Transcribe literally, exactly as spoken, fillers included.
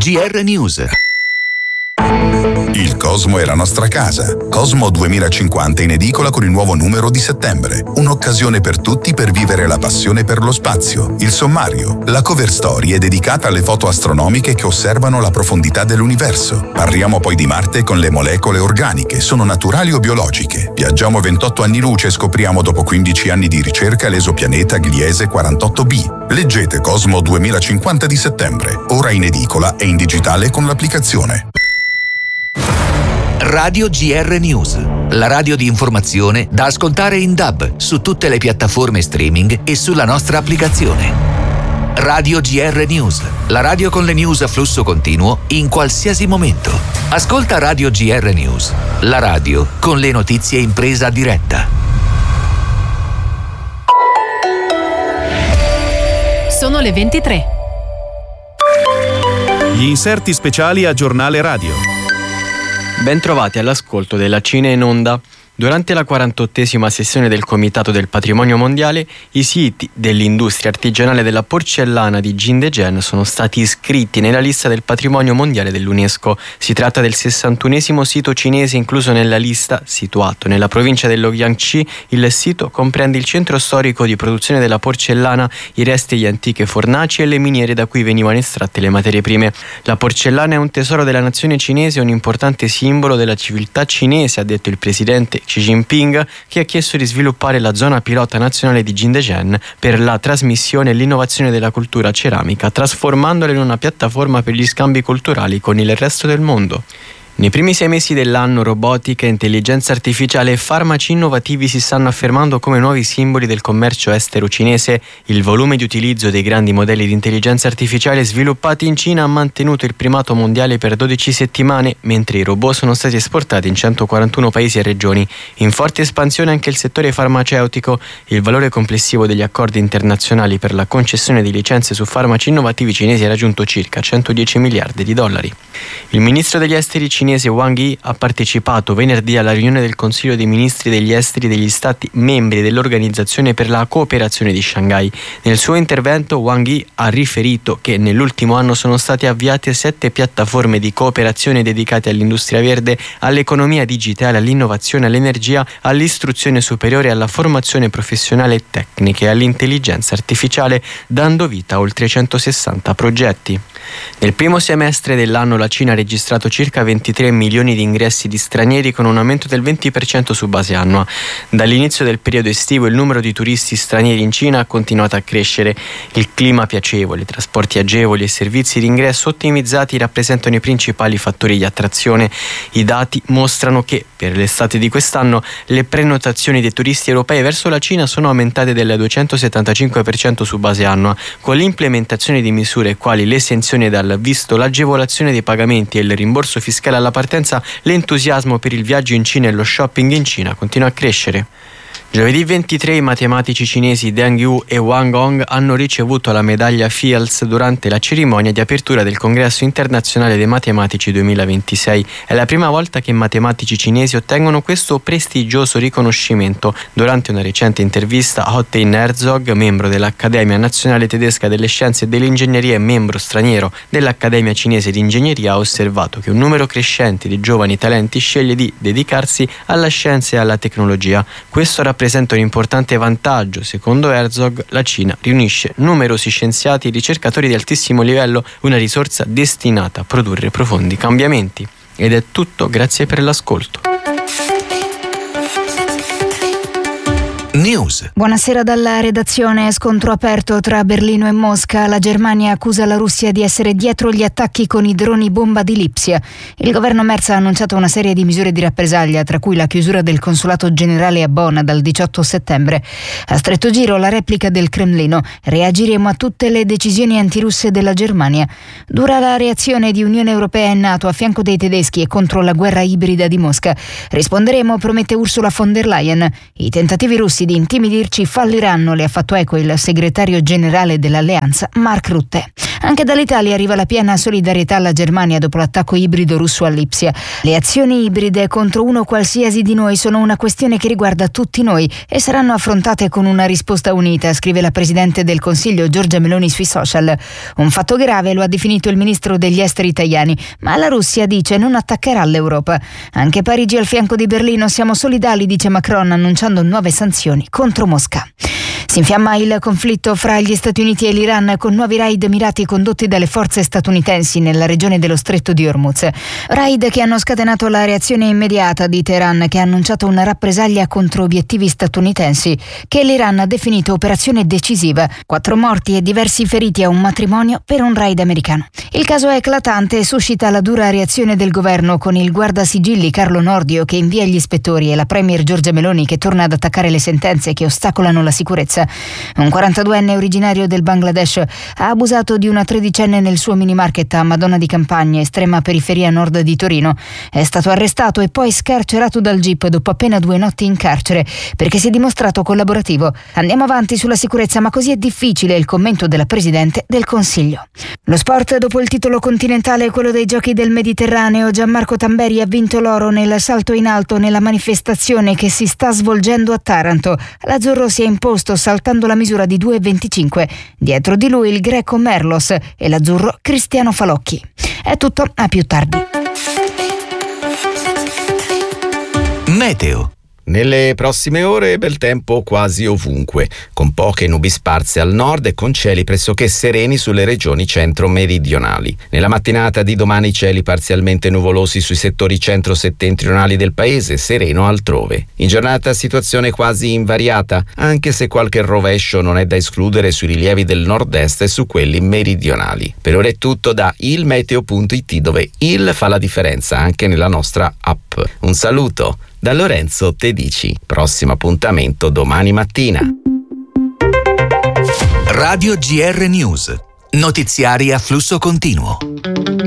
G R News. Il Cosmo è la nostra casa. Cosmo duemilacinquanta in edicola con il nuovo numero di settembre. Un'occasione per tutti per vivere la passione per lo spazio. Il sommario. La cover story è dedicata alle foto astronomiche che osservano la profondità dell'universo. Parliamo poi di Marte con le molecole organiche. Sono naturali o biologiche? Viaggiamo ventotto anni luce e scopriamo dopo quindici anni di ricerca l'esopianeta Gliese quarantotto b. Leggete Cosmo duemilacinquanta di settembre. Ora in edicola e in digitale con l'applicazione. Radio G R News, la radio di informazione da ascoltare in D A B su tutte le piattaforme streaming e sulla nostra applicazione. Radio G R News, la radio con le news a flusso continuo in qualsiasi momento. Ascolta Radio G R News, la radio con le notizie in presa diretta. Sono le ventitré. Gli inserti speciali a Giornale Radio. Bentrovati all'ascolto della Cina in Onda. Durante la quarantottesima sessione del Comitato del Patrimonio Mondiale, i siti dell'industria artigianale della porcellana di Jingdezhen sono stati iscritti nella lista del Patrimonio Mondiale dell'UNESCO. Si tratta del sessantunesimo sito cinese incluso nella lista. Situato nella provincia dello Jiangxi, il sito comprende il centro storico di produzione della porcellana, i resti di antiche fornaci e le miniere da cui venivano estratte le materie prime. La porcellana è un tesoro della nazione cinese e un importante simbolo della civiltà cinese, ha detto il presidente Xi Jinping, che ha chiesto di sviluppare la zona pilota nazionale di Jingdezhen per la trasmissione e l'innovazione della cultura ceramica, trasformandola in una piattaforma per gli scambi culturali con il resto del mondo. Nei primi sei mesi dell'anno robotica, intelligenza artificiale e farmaci innovativi si stanno affermando come nuovi simboli del commercio estero cinese. Il volume di utilizzo dei grandi modelli di intelligenza artificiale sviluppati in Cina ha mantenuto il primato mondiale per dodici settimane, mentre i robot sono stati esportati in centoquarantuno paesi e regioni. In forte espansione anche il settore farmaceutico. Il valore complessivo degli accordi internazionali per la concessione di licenze su farmaci innovativi cinesi ha raggiunto circa centodieci miliardi di dollari. Il ministro degli esteri cinese Wang Yi ha partecipato venerdì alla riunione del Consiglio dei Ministri degli Esteri degli Stati membri dell'Organizzazione per la Cooperazione di Shanghai. Nel suo intervento Wang Yi ha riferito che nell'ultimo anno sono state avviate sette piattaforme di cooperazione dedicate all'industria verde, all'economia digitale, all'innovazione, all'energia, all'istruzione superiore, alla formazione professionale e tecnica e all'intelligenza artificiale, dando vita a oltre centosessanta progetti. Nel primo semestre dell'anno la Cina ha registrato circa ventitré milioni di ingressi di stranieri, con un aumento del venti per cento su base annua. Dall'inizio del periodo estivo il numero di turisti stranieri in Cina ha continuato a crescere. Il clima piacevole, trasporti agevoli e servizi di ingresso ottimizzati rappresentano i principali fattori di attrazione. I dati mostrano che per l'estate di quest'anno le prenotazioni dei turisti europei verso la Cina sono aumentate del duecentosettantacinque per cento su base annua, con l'implementazione di misure quali l'esenzione dal visto, l'agevolazione dei pagamenti e il rimborso fiscale alla partenza. L'entusiasmo per il viaggio in Cina e lo shopping in Cina continua a crescere. Giovedì ventitré i matematici cinesi Deng Yu e Wang Hong hanno ricevuto la medaglia Fields durante la cerimonia di apertura del Congresso internazionale dei matematici duemilaventisei. È la prima volta che matematici cinesi ottengono questo prestigioso riconoscimento. Durante una recente intervista, Hottein Herzog, membro dell'Accademia Nazionale Tedesca delle Scienze e dell'Ingegneria e membro straniero dell'Accademia Cinese di Ingegneria, ha osservato che un numero crescente di giovani talenti sceglie di dedicarsi alla scienza e alla tecnologia. Questo rappresenta un importante vantaggio. Secondo Herzog, la Cina riunisce numerosi scienziati e ricercatori di altissimo livello, una risorsa destinata a produrre profondi cambiamenti. Ed è tutto, grazie per l'ascolto. News. Buonasera dalla redazione. Scontro aperto tra Berlino e Mosca. La Germania accusa la Russia di essere dietro gli attacchi con i droni bomba di Lipsia. Il governo Merz ha annunciato una serie di misure di rappresaglia, tra cui la chiusura del consolato generale a Bonn dal diciotto settembre. A stretto giro la replica del Cremlino: reagiremo a tutte le decisioni antirusse della Germania. Dura la reazione di Unione Europea e NATO a fianco dei tedeschi e contro la guerra ibrida di Mosca. Risponderemo, promette Ursula von der Leyen. I tentativi russi di intimidirci falliranno, le ha fatto eco il segretario generale dell'alleanza Mark Rutte. Anche dall'Italia arriva la piena solidarietà alla Germania dopo l'attacco ibrido russo a Lipsia. Le azioni ibride contro uno qualsiasi di noi sono una questione che riguarda tutti noi e saranno affrontate con una risposta unita, scrive la Presidente del Consiglio Giorgia Meloni sui social. Un fatto grave lo ha definito il ministro degli esteri Tajani, ma la Russia dice non attaccherà l'Europa. Anche Parigi al fianco di Berlino, siamo solidali, dice Macron, annunciando nuove sanzioni contro Mosca. Si infiamma il conflitto fra gli Stati Uniti e l'Iran con nuovi raid mirati condotti dalle forze statunitensi nella regione dello Stretto di Hormuz. Raid che hanno scatenato la reazione immediata di Teheran, che ha annunciato una rappresaglia contro obiettivi statunitensi, che l'Iran ha definito operazione decisiva. Quattro morti e diversi feriti a un matrimonio per un raid americano. Il caso è eclatante e suscita la dura reazione del governo, con il guardasigilli Carlo Nordio che invia gli ispettori e la premier Giorgia Meloni che torna ad attaccare le sentenze che ostacolano la sicurezza. Un quarantaduenne originario del Bangladesh ha abusato di una tredicenne nel suo minimarket a Madonna di Campagna, estrema periferia nord di Torino. È stato arrestato e poi scarcerato dal G I P dopo appena due notti in carcere perché si è dimostrato collaborativo. Andiamo avanti sulla sicurezza, ma così è difficile, il commento della Presidente del Consiglio. Lo sport, dopo il titolo continentale e quello dei Giochi del Mediterraneo, Gianmarco Tamberi ha vinto l'oro nel salto in alto nella manifestazione che si sta svolgendo a Taranto. L'azzurro si è imposto saltando la misura di due virgola venticinque. Dietro di lui il greco Merlos e l'azzurro Cristiano Falocchi. È tutto, a più tardi. Meteo. Nelle prossime ore bel tempo quasi ovunque, con poche nubi sparse al nord e con cieli pressoché sereni sulle regioni centro-meridionali. Nella mattinata di domani cieli parzialmente nuvolosi sui settori centro-settentrionali del paese, sereno altrove. In giornata situazione quasi invariata, anche se qualche rovescio non è da escludere sui rilievi del nord-est e su quelli meridionali. Per ora è tutto da ilmeteo punto it, dove il fa la differenza anche nella nostra app. Un saluto da Lorenzo Tedici. Prossimo appuntamento domani mattina. Radio G R News. Notiziari a flusso continuo.